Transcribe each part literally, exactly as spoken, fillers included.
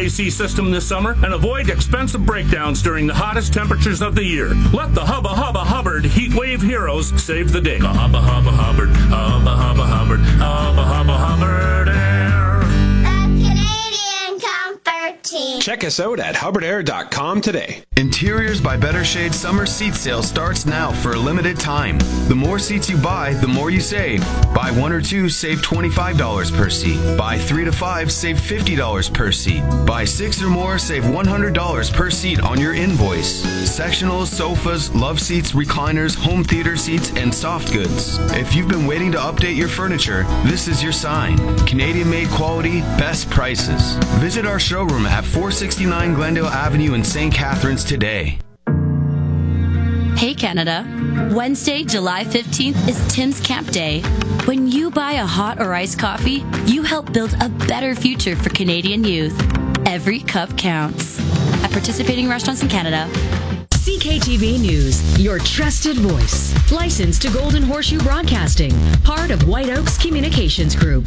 A C system this summer and avoid expensive breakdowns during the hottest temperatures of the year. Let the Hubba Hubba Hubbard Heat Wave heroes save the day. Hubba Hubba Hubbard, Hubba Hubba Hubbard, Hubba Hubba Hubbard Air. The Canadian Comfort Team. Check us out at hubbard air dot com today. Interiors by Better Shade summer seat sale starts now for a limited time. The more seats you buy, the more you save. Buy one or two, save twenty-five dollars per seat. Buy three to five, save fifty dollars per seat. Buy six or more, save one hundred dollars per seat on your invoice. Sectionals, sofas, love seats, recliners, home theater seats, and soft goods. If you've been waiting to update your furniture, this is your sign. Canadian-made quality, best prices. Visit our showroom at four sixty-nine Glendale Avenue in Saint Catharines today. Hey Canada, Wednesday, July fifteenth is Tim's Camp Day. When you buy a hot or iced coffee, you help build a better future for Canadian youth. Every cup counts. At participating restaurants in Canada. C K T V News, your trusted voice. Licensed to Golden Horseshoe Broadcasting, part of White Oaks Communications Group.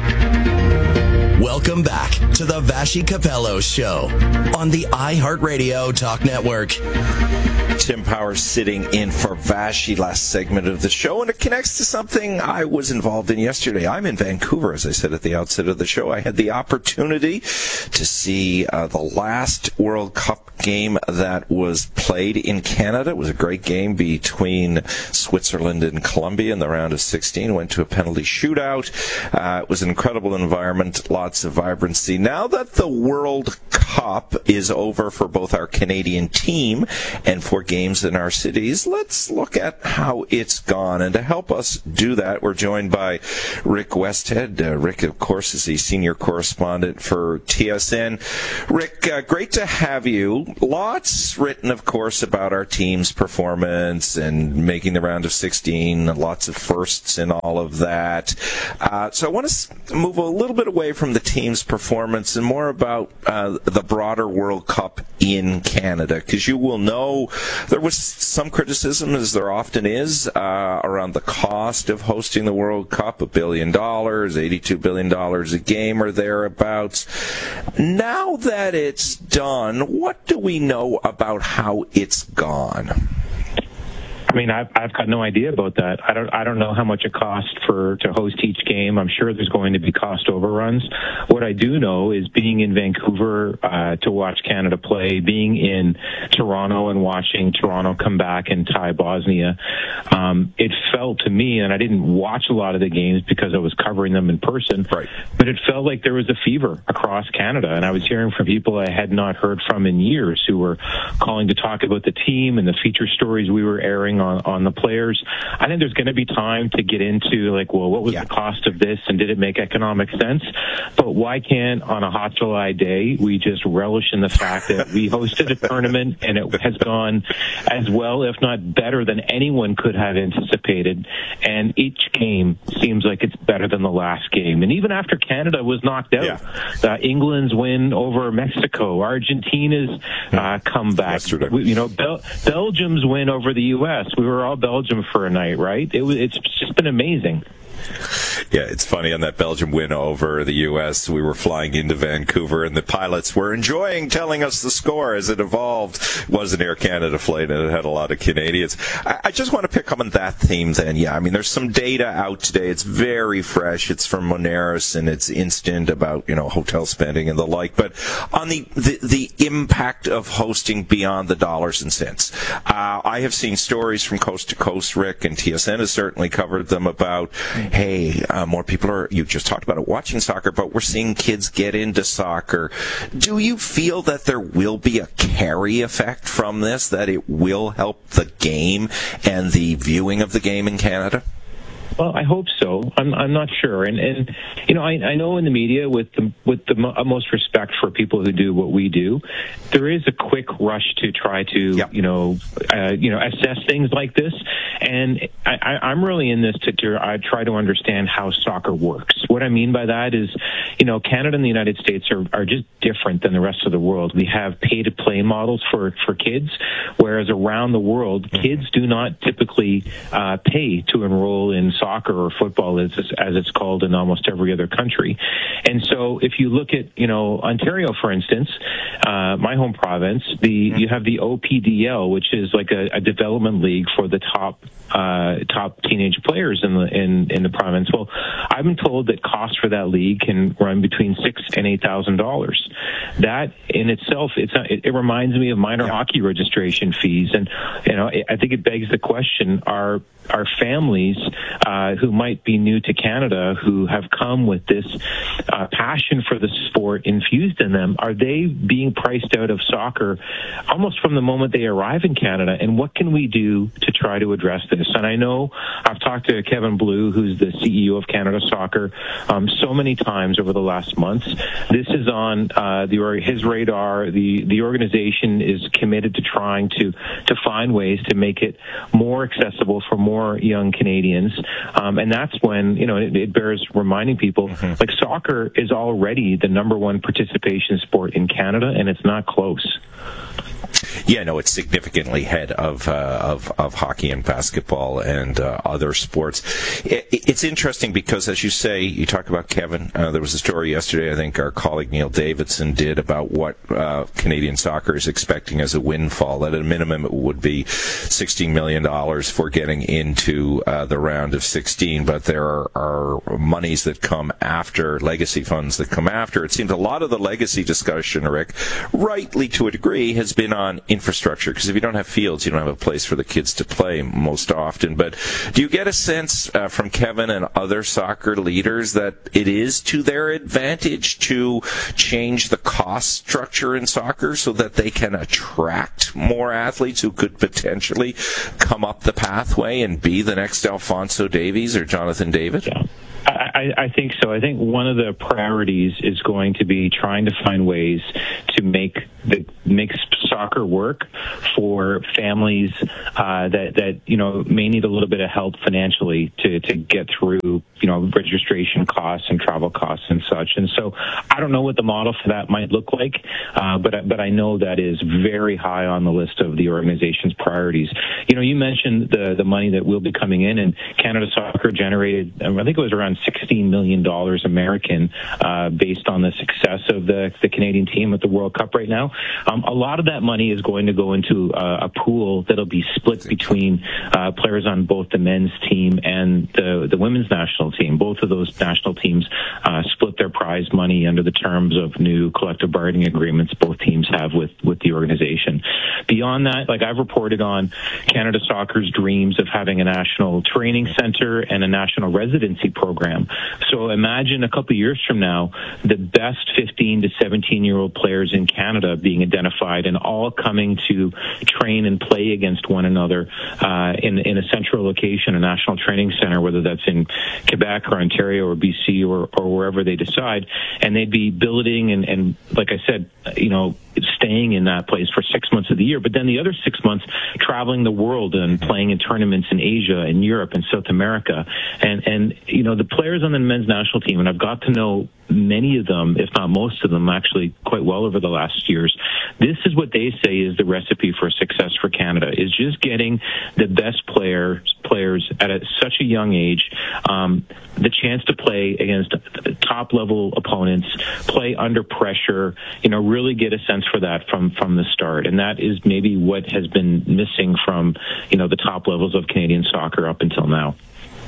Welcome back to the Vashi Capello Show on the iHeartRadio Talk Network. Tim Powers sitting in for Vashi last segment of the show, and it connects to something I was involved in yesterday. I'm in Vancouver, as I said at the outset of the show. I had the opportunity to see uh, the last World Cup game that was played in Canada. It was a great game between Switzerland and Colombia in the round of sixteen. Went to a penalty shootout. Uh, it was an incredible environment, lots of vibrancy. Now that the World Cup is over for both our Canadian team and for games in our cities, let's look at how it's gone. And to help us do that, we're joined by Rick Westhead. Uh, Rick, of course, is the senior correspondent for T S N. Rick, uh, great to have you. Lots written, of course, about our team's performance and making the round of sixteen, lots of firsts and all of that. Uh, so I want to move a little bit away from the team's performance and more about uh, the broader World Cup in Canada, because you will know there was some criticism, as there often is, uh, around the cost of hosting the World Cup, a billion dollars, eighty-two billion dollars a game or thereabouts. Now that it's done, what do we know about how it's gone? I mean, I've, I've got no idea about that. I don't I don't know how much it costs for to host each game. I'm sure there's going to be cost overruns. What I do know is being in Vancouver uh, to watch Canada play, being in Toronto and watching Toronto come back and tie Bosnia, um, it felt to me, and I didn't watch a lot of the games because I was covering them in person, right, but it felt like there was a fever across Canada. And I was hearing from people I had not heard from in years who were calling to talk about the team and the feature stories we were airing on On, on the players. I think there's going to be time to get into, like, well, what was yeah. the cost of this and did it make economic sense? But why can't, on a hot July day, we just relish in the fact that we hosted a tournament and it has gone as well, if not better, than anyone could have anticipated. And each game seems like it's better than the last game. And even after Canada was knocked out, yeah. uh, England's win over Mexico, Argentina's uh, comeback, we, you know, Bel- Belgium's win over the U S We were all Belgium for a night, right? It was, it's just been amazing. Yeah, it's funny, on that Belgium win over the U S, we were flying into Vancouver, and the pilots were enjoying telling us the score as it evolved. It was an Air Canada flight, and it had a lot of Canadians. I, I just want to pick up on that theme then. Yeah, I mean, there's some data out today. It's very fresh. It's from Moneris, and it's instant about, you know, hotel spending and the like. But on the, the, the impact of hosting beyond the dollars and cents, uh, I have seen stories from coast to coast, Rick, and T S N has certainly covered them about, hey, uh, more people are, you just talked about it, watching soccer, but we're seeing kids get into soccer. Do you feel that there will be a carry effect from this, that it will help the game and the viewing of the game in Canada? Well, I hope so. I'm I'm not sure, and and you know I I know in the media, with the with the utmost respect for people who do what we do, there is a quick rush to try to yep. you know uh, you know assess things like this, and I, I I'm really in this to, to I try to understand how soccer works. What I mean by that is, you know, Canada and the United States are, are just different than the rest of the world. We have pay-to-play models for, for kids, whereas around the world, kids do not typically uh, pay to enroll in soccer or football, as, as it's called in almost every other country. And so if you look at, you know, Ontario, for instance, uh, my home province, the you have the O P D L, which is like a, a development league for the top uh, top teenage players in the in, in the province. Well, I've been told that costs for that league can run between six and eight thousand dollars. That in itself, it's a, it, it reminds me of minor hockey registration fees, and you know, I think it begs the question: Are are families uh, who might be new to Canada, who have come with this uh, passion for the sport infused in them, are they being priced out of soccer almost from the moment they arrive in Canada? And what can we do to try to address this? And I know I've talked to Kevin Blue, who's the C E O of Canada Soccer, um, so many times over the last months. This is on uh, the, his radar. The the organization is committed to trying to to find ways to make it more accessible for more young Canadians, um, and that's when, you know, it, it bears reminding people, mm-hmm. like soccer is already the number one participation sport in Canada, and it's not close. Yeah, no, it's significantly ahead of uh, of of hockey and basketball and uh, other sports. It, it's interesting because, as you say, you talk about Kevin. Uh, there was a story yesterday, I think our colleague Neil Davidson did, about what uh, Canadian soccer is expecting as a windfall. At a minimum, it would be sixteen million dollars for getting into uh, the round of sixteen, but there are, are monies that come after, legacy funds that come after. It seems a lot of the legacy discussion, Rick, rightly to a degree, has been on infrastructure, because if you don't have fields, you don't have a place for the kids to play most often. But do you get a sense uh, from Kevin and other soccer leaders that it is to their advantage to change the cost structure in soccer so that they can attract more athletes who could potentially come up the pathway and be the next Alphonso Davies or Jonathan David? Yeah. I, I think so. I think one of the priorities is going to be trying to find ways to make the make soccer work for families uh, that that you know may need a little bit of help financially to to get through you know registration costs and travel costs and such. And so I don't know what the model for that might look like, uh, but but I know that is very high on the list of the organization's priorities. You know, you mentioned the the money that will be coming in, and Canada Soccer generated, I think it was around sixteen million dollars American, uh, based on the success of the, the Canadian team at the World Cup right now. Um, a lot of that money is going to go into uh, a pool that'll be split between uh, players on both the men's team and the, the women's national team. Both of those national teams uh, split their prize money under the terms of new collective bargaining agreements both teams have with, with the organization. Beyond that, like I've reported on Canada Soccer's dreams of having a national training center and a national residency program. So imagine a couple of years from now, the best fifteen to seventeen-year-old players in Canada being identified and all coming to train and play against one another uh, in, in a central location, a national training center, whether that's in Quebec or Ontario or B C or, or wherever they decide. And they'd be building and, and, like I said, you know, staying in that place for six months of the year, but then the other six months traveling the world and playing in tournaments in Asia and Europe and South America. And, and you know, the players on the men's national team, and I've got to know many of them, if not most of them, actually quite well over the last years. This is what they say is the recipe for success for Canada, is just getting the best players players at a, such a young age, um, the chance to play against top-level opponents, play under pressure, you know, really get a sense for that from, from the start. And that is maybe what has been missing from, you know, the top levels of Canadian soccer up until now.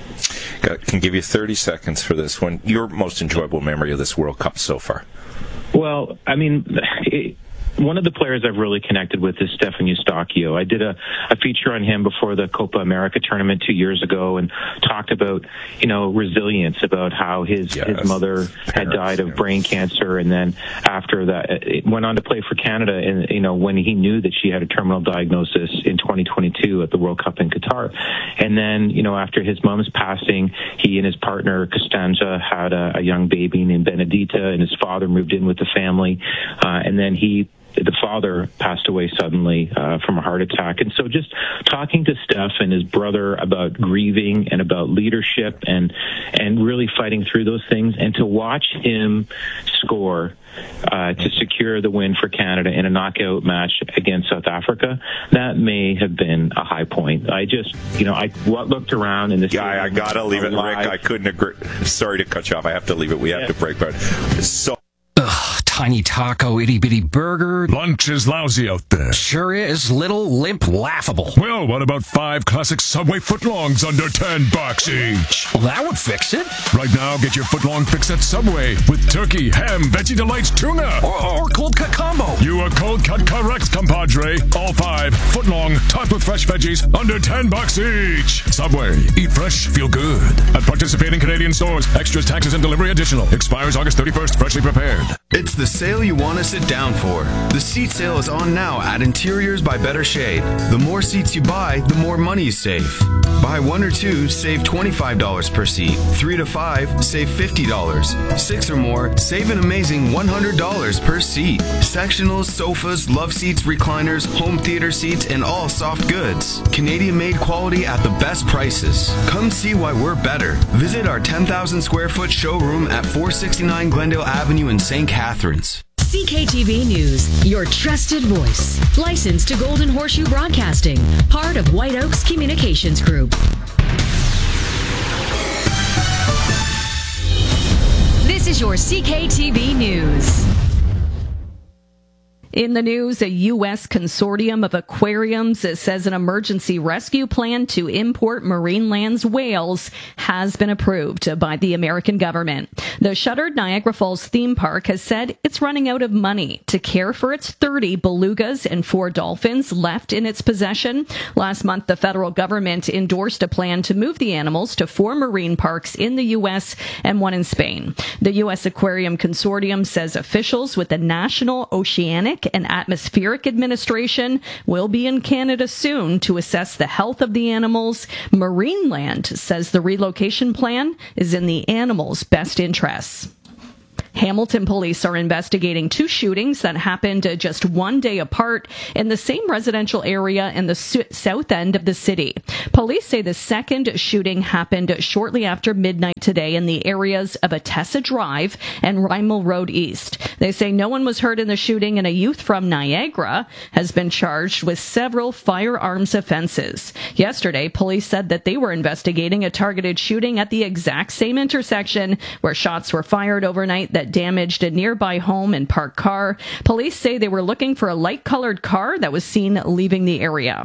I can give you thirty seconds for this one. Your most enjoyable memory of this World Cup so far? Well, I mean, it, one of the players I've really connected with is Stefan Eustáquio. I did a, a feature on him before the Copa America tournament two years ago and talked about, you know, resilience, about how his, yes. his mother Parents, had died of yeah. brain cancer, and then after that it went on to play for Canada, and, you know, when he knew that she had a terminal diagnosis in twenty twenty-two at the World Cup in Qatar. And then, you know, after his mom's passing, he and his partner Costanza had a, a young baby named Benedita, and his father moved in with the family, uh, and then he the father passed away suddenly uh, from a heart attack. And so just talking to Steph and his brother about grieving and about leadership and and really fighting through those things, and to watch him score uh, to secure the win for Canada in a knockout match against South Africa, that may have been a high point. I just, you know, I looked around in this. Yeah, I, I gotta leave it, Rick. I couldn't agree. Sorry to cut you off. I have to leave it. We have yeah. to break, but so. Ugh, tiny taco, itty bitty burger. Lunch is lousy out there. Sure is. Little, limp, laughable. Well, what about five classic Subway footlongs under ten bucks each? Well, that would fix it. Right now, get your footlong fix at Subway with turkey, ham, veggie delights, tuna. Or, or cold cut combo. You are cold cut correct, compadre. All five footlong, topped with fresh veggies, under ten bucks each. Subway. Eat fresh, feel good. At participating Canadian stores. Extras, taxes, and delivery additional. Expires August thirty-first. Freshly prepared. It's the sale you want to sit down for. The seat sale is on now at Interiors by Better Shade. The more seats you buy, the more money you save. Buy one or two, save twenty-five dollars per seat. Three to five, save fifty dollars. Six or more, save an amazing one hundred dollars per seat. Sectionals, sofas, love seats, recliners, home theater seats, and all soft goods. Canadian-made quality at the best prices. Come see why we're better. Visit our ten thousand square foot showroom at four sixty-nine Glendale Avenue in Saint Catharines. C K T V News, your trusted voice. Licensed to Golden Horseshoe Broadcasting, part of White Oaks Communications Group. This is your C K T V News. In the news, a U S consortium of aquariums says an emergency rescue plan to import Marineland's whales has been approved by the American government. The shuttered Niagara Falls theme park has said it's running out of money to care for its thirty belugas and four dolphins left in its possession. Last month, the federal government endorsed a plan to move the animals to four marine parks in the U S and one in Spain. The U S Aquarium Consortium says officials with the National Oceanic and Atmospheric Administration will be in Canada soon to assess the health of the animals. Marineland says the relocation plan is in the animals' best interests. Hamilton police are investigating two shootings that happened just one day apart in the same residential area in the su- south end of the city. Police say the second shooting happened shortly after midnight today in the areas of Atessa Drive and Rymel Road East. They say no one was hurt in the shooting, and a youth from Niagara has been charged with several firearms offenses. Yesterday, police said that they were investigating a targeted shooting at the exact same intersection where shots were fired overnight that damaged a nearby home and parked car. Police say they were looking for a light-colored car that was seen leaving the area.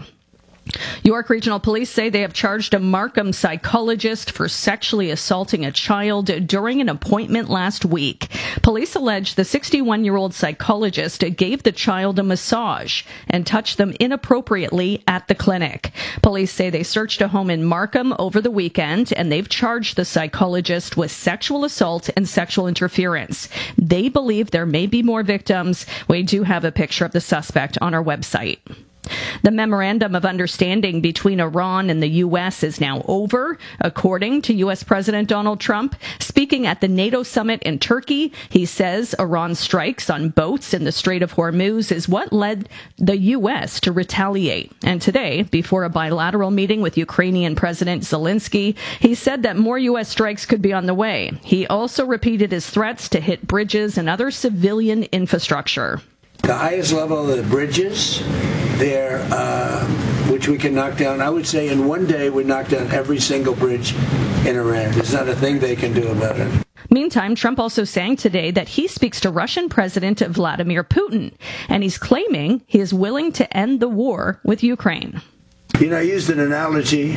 York Regional Police say they have charged a Markham psychologist for sexually assaulting a child during an appointment last week. Police allege the sixty-one-year-old psychologist gave the child a massage and touched them inappropriately at the clinic. Police say they searched a home in Markham over the weekend, and they've charged the psychologist with sexual assault and sexual interference. They believe there may be more victims. We do have a picture of the suspect on our website. The memorandum of understanding between Iran and the U S is now over, according to U S President Donald Trump. Speaking at the NATO summit in Turkey, he says Iran's strikes on boats in the Strait of Hormuz is what led the U S to retaliate. And today, before a bilateral meeting with Ukrainian President Zelensky, he said that more U S strikes could be on the way. He also repeated his threats to hit bridges and other civilian infrastructure. The highest level of the bridges there, uh, which we can knock down, I would say in one day we knock down every single bridge in Iran. There's not a thing they can do about it. Meantime, Trump also saying today that he speaks to Russian President Vladimir Putin, and he's claiming he is willing to end the war with Ukraine. You know, I used an analogy,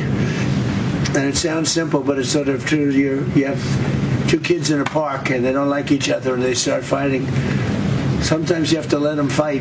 and it sounds simple, but it's sort of true. You're, you have two kids in a park, and they don't like each other, and they start fighting. Sometimes you have to let them fight,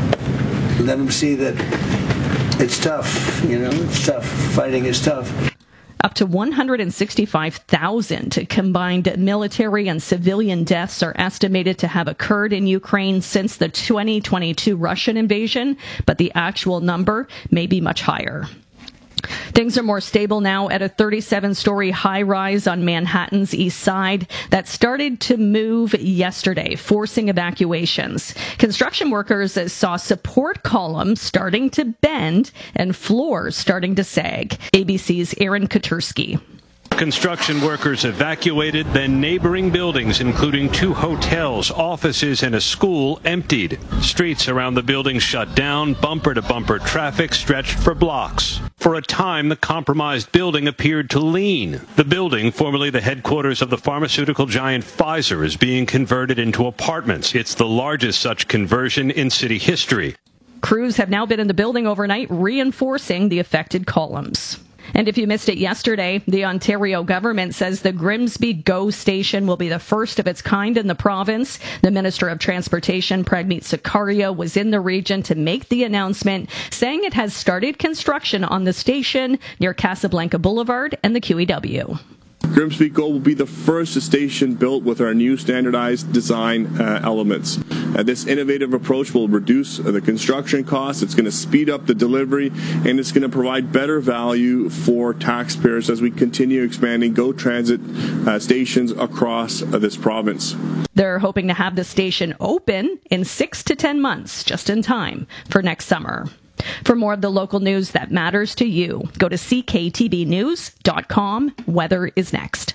let them see that it's tough, you know, it's tough. Fighting is tough. Up to one hundred sixty-five thousand combined military and civilian deaths are estimated to have occurred in Ukraine since the twenty twenty-two Russian invasion, but the actual number may be much higher. Things are more stable now at a thirty-seven-story high-rise on Manhattan's east side that started to move yesterday, forcing evacuations. Construction workers saw support columns starting to bend and floors starting to sag. A B C's Aaron Katursky. Construction workers evacuated, then neighboring buildings, including two hotels, offices, and a school, emptied. Streets around the building shut down, bumper-to-bumper traffic stretched for blocks. For a time, the compromised building appeared to lean. The building, formerly the headquarters of the pharmaceutical giant Pfizer, is being converted into apartments. It's the largest such conversion in city history. Crews have now been in the building overnight, reinforcing the affected columns. And if you missed it yesterday, the Ontario government says the Grimsby GO station will be the first of its kind in the province. The Minister of Transportation, Pragmeet Sarkaria, was in the region to make the announcement, saying it has started construction on the station near Casablanca Boulevard and the Q E W. Grimsby GO will be the first station built with our new standardized design uh, elements. Uh, this innovative approach will reduce uh, the construction costs, it's going to speed up the delivery, and it's going to provide better value for taxpayers as we continue expanding GO Transit uh, stations across uh, this province. They're hoping to have the station open in six to ten months, just in time for next summer. For more of the local news that matters to you, go to c k t b news dot com. Weather is next.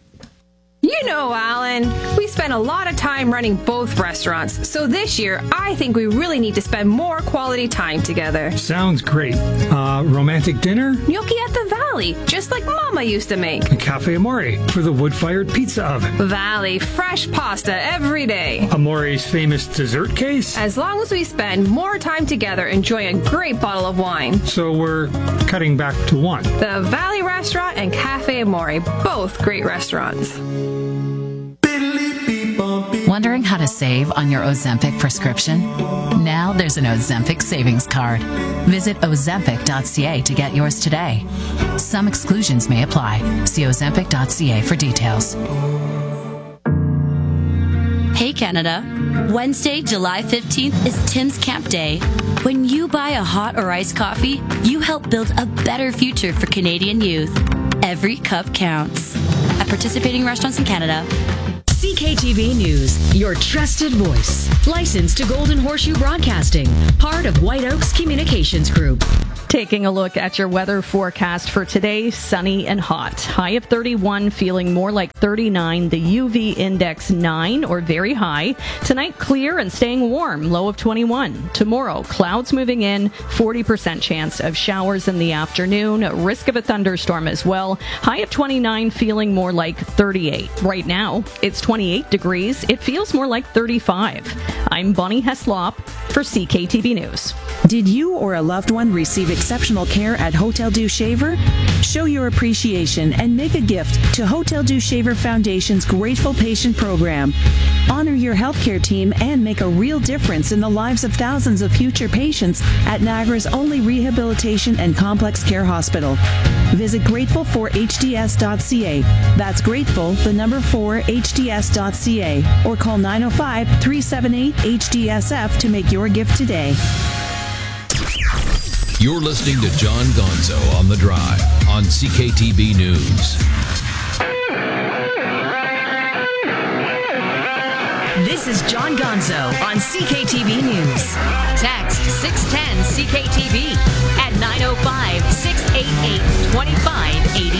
You know, Alan, we spend a lot of time running both restaurants, so this year I think we really need to spend more quality time together. Sounds great. Uh, romantic dinner? Gnocchi at the Valley, just like Mama used to make. A Cafe Amore for the wood-fired pizza oven. Valley, fresh pasta every day. Amore's famous dessert case? As long as we spend more time together enjoying a great bottle of wine. So we're cutting back to one. The Valley Restaurant and Cafe Amore, both great restaurants. Wondering how to save on your Ozempic prescription? Now there's an Ozempic savings card. Visit ozempic dot c a to get yours today. Some exclusions may apply. See ozempic dot c a for details. Hey Canada, Wednesday, July fifteenth is Tim's Camp Day. When you buy a hot or iced coffee, you help build a better future for Canadian youth. Every cup counts. At participating restaurants in Canada. C K T V News, your trusted voice. Licensed to Golden Horseshoe Broadcasting, part of White Oaks Communications Group. Taking a look at your weather forecast for today, sunny and hot. High of thirty-one, feeling more like thirty-nine. The U V index nine or very high. Tonight, clear and staying warm, low of twenty-one. Tomorrow, clouds moving in, forty percent chance of showers in the afternoon. Risk of a thunderstorm as well. High of twenty-nine, feeling more like thirty-eight. Right now, it's twenty-eight degrees. It feels more like thirty-five. I'm Bonnie Heslop for C K T V News. Did you or a loved one receive exceptional care at Hotel Dieu Shaver? Show your appreciation and make a gift to Hotel Dieu Shaver Foundation's Grateful Patient Program. Honor your healthcare team and make a real difference in the lives of thousands of future patients at Niagara's only rehabilitation and complex care hospital. Visit grateful for h d s dot c a. That's grateful, the number four, h d s dot c a. Or call nine oh five, three seven eight, H D S F to make your gift today. You're listening to John Gonzo on The Drive on C K T B News. This is John Gonzo on C K T V News. Text six ten C K T V at nine oh five, six eight eight, two five eight oh.